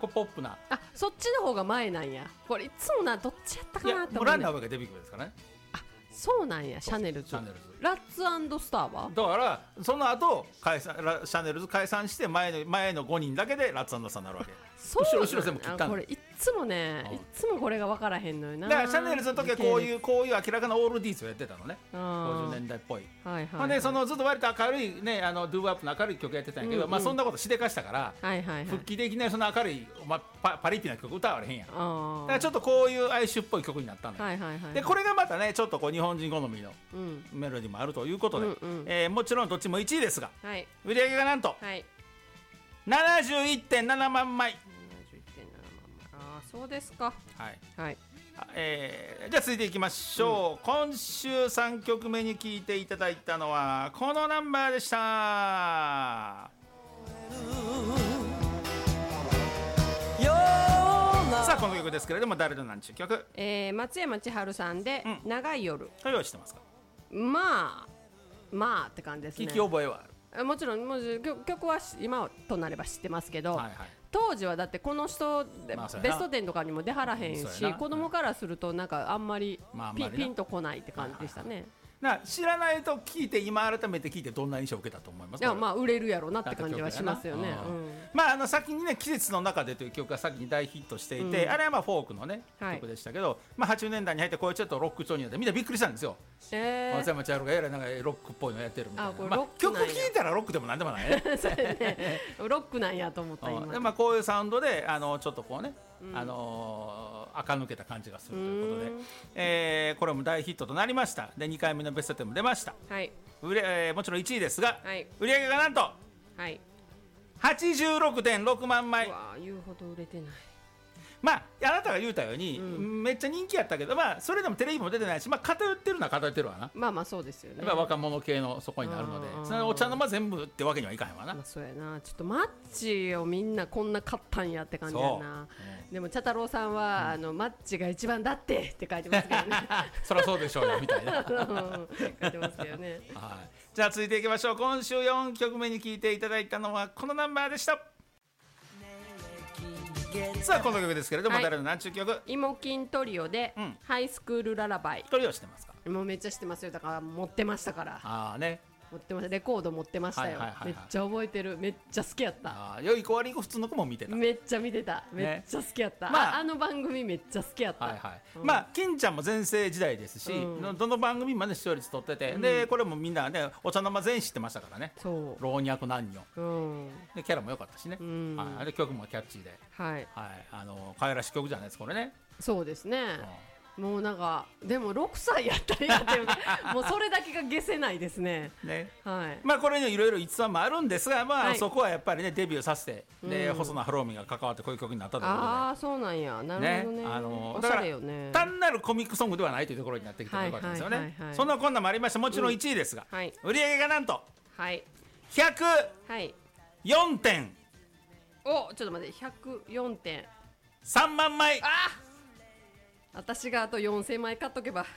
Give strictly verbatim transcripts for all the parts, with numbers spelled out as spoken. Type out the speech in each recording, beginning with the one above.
ポップな。 あ、そっちの方が前なんや。これいつもな、どっちやったかなって思う、ね、 いやもうランナーがデビュー曲ですからね。 あ、そうなんや。シャネルズ、 シャネルズラッツ&スターはだからその後解散、シャネルズ解散して前の前のごにんだけでラッツ&スターになるわけ。 そう後ろ後ろ全部切ったんだ。 これいつもね、 うん、 いつもこれが分からへんのよな。 だからシャネルズの時はこういうこういう明らかなオールディーズをやってたのね。 ごごじゅうねんだいっぽい。 はいはい、 ほんでそのずっと割と明るいね、あのドゥーアップの明るい曲やってたんやけど、うんうん、まあそんなことしでかしたから、 はいはいはい、 復帰できないその明るい、まあ、パ, パリピな曲歌われへんやん。だあからちょっとこういう哀愁っぽい曲になったのよ、 はいはいはいはい、 でこれがまたねちょっとこう日本人好みのメロディーもあるということで、うんうん、えー、もちろんどっちもいちいですが、はい、売り上げがなんと、はい、ななじゅういってんななまんまい。 あ、そうですか。はい、はい、 えー、じゃあ続いていきましょう、うん、今週さんきょくめに聴いていただいたのはこのナンバーでした。さあこの曲ですけれども誰のなんちゅう曲、 えー、松山千春さんで、うん、長い夜。 用意してますか。 まあまあって感じですね。 聞き覚えはある。 もちろんもちろん曲は今となれば知ってますけど、はいはい、当時はだってこの人、まあ、ベストテンとかにも出はらへんし、子供からするとなんかあんまり ピ,、まあ、あんまりピンとこないって感じでしたね、はいはいはい。 な知らないと聞いて今改めて聞いてどんな印象を受けたと思いますか。 いやまあ売れるやろなって感じはしますよね、うん、 まああの先にね季節の中でという曲が先に大ヒットしていて、うん、あれはまあフォークのね、はい、曲でしたけど、まあ、はちじゅうねんだいに入ってこういうちょっとロック調になってみんなびっくりしたんですよ、えー、松山千春がえらいなんかロックっぽいのやってるみたいな。あ、まあ、曲聴いたらロックでもなんでもないねそれねロックなんやと思った今。 で、まあ、こういうサウンドであのちょっとこうね、うん、あのー、垢抜けた感じがするということで、えー、これも大ヒットとなりました。でにかいめのベストテンも出ました、はい、売れえー、もちろんいちいですが、はい、売り上げがなんと、はい、はちじゅうろくてんろくまんまい。 うわ言うほど売れてない。 まああなたが言うたように、うん、めっちゃ人気やったけど、まあ、それでもテレビも出てないし、まあ、偏ってるのは偏ってるわな。 まあまあそうですよね。 若者系のそこになるので、そのお茶の間全部ってわけにはいかへんわな、 まあ、そうやな。ちょっとマッチをみんなこんな買ったんやって感じやな、うん、でも茶太郎さんは、うん、あのマッチが一番だってって書いてますけどねそりゃそうでしょうよみたいな書いてますけどね、 はい、じゃあ続いていきましょう。今週よんきょくめに聴いていただいたのはこのナンバーでした。さあこの曲ですけれども、はい、誰の何ちゅう曲。 イモキントリオで、うん、ハイスクールララバイ。 トリオしてますか。 もうめっちゃ知ってますよ。だから持ってましたから。 ああね、 持ってました。レコード持ってましたよ、はいはいはいはい、めっちゃ覚えてる。めっちゃ好きやった。 あ、良い子悪い子普通の子も見てた。 めっちゃ見てた。めっちゃ好きやった、ね。まあ、あ, あの番組めっちゃ好きやった、はいはい、 うん、まあ金ちゃんも全盛時代ですし、うん、どの番組まで視聴率取ってて、うん、でこれもみんなねお茶の間全員知ってましたからね。そう老若男女、うん、でキャラも良かったしね、うん、はい、あれ曲もキャッチーで、はいはい、あの可愛らしい曲じゃないですこれね。 そうですね、うん、もうなんかでもろくさいやったりやってるもうそれだけが消せないですね。ね、はい、 まあこれにいろいろ逸話もあるんですが、まあ、はい、そこはやっぱりねデビューさせて、で、うん、細野晴臣が関わってこういう曲になったということで。 ああそうなんや。なるほどね。ね、あのー、だからよ、ね、単なるコミックソングではないというところになってきてよかったですよね、はいはいはいはい。そんなこんなもありまして、もちろんいちいですが、うん、はい、売り上げがなんと、はい、ひゃくよんてん、 お、ちょっと待って、ひゃくよんてんさんまんまい。 あ、私があとよんせんまい買っとけば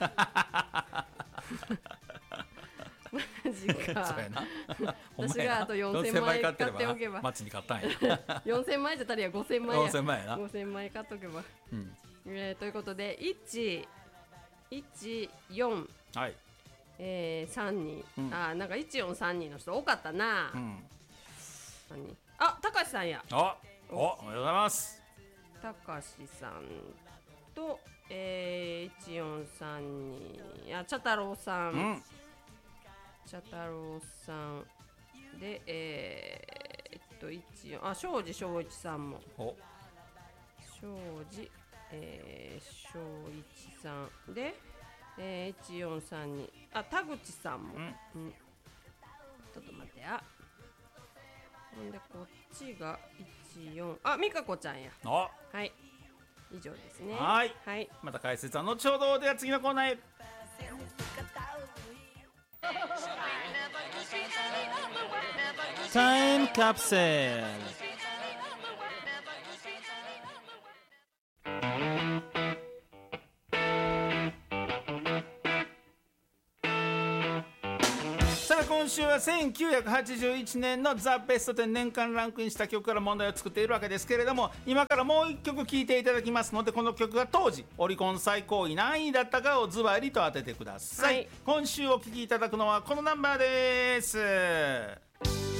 マジか。そうやな私があとよんせんまい買っておけば、 マッチに買ったんやよんせんまいじゃ足りやごせんまいや。 ごせんまいやな。 ごせんまい買っとけば、うん、えー、ということでいち、いち、よん、はい、えー、さんにん、うん、あ、なんかいちよんさんにの人多かったな、うん、あ、たかしさんや。 あ、お、おはようございます。 たかしさんと、えー、いちよんさんに、あ、茶太郎さん、うん、茶太郎さんで、えー、っといちよん、あ、庄司正一さんも、お、庄司、えー、正一さんで、えー、いちよんさんに、あ、田口さんも、うんうん、ちょっと待ってや。ほんでこっちがいちよん、あ、美香子ちゃんや。はい、以上ですね。 はい、はい、また解説は後ほど。では次のコーナーへ。タイムカプセル。さあ今週はせんきゅうひゃくはちじゅういちねんのザ・ベストテン年間ランクインした曲から問題を作っているわけですけれども、今からもういっきょく聴いていただきますので、この曲が当時オリコン最高位何位だったかをズバリと当ててください、はい、今週お聴きいただくのはこのナンバーです。